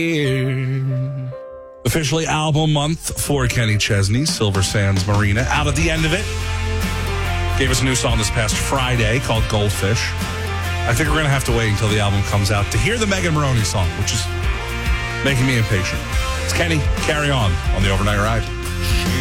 Officially album month for Kenny Chesney, Silver Sands Marina. Out at the end of it. Gave us a new song this past Friday called Goldfish. I think we're going to have to wait until the album comes out to hear the Megan Maroney song, which is making me impatient. It's Kenny, Carry On the Overnight Ride.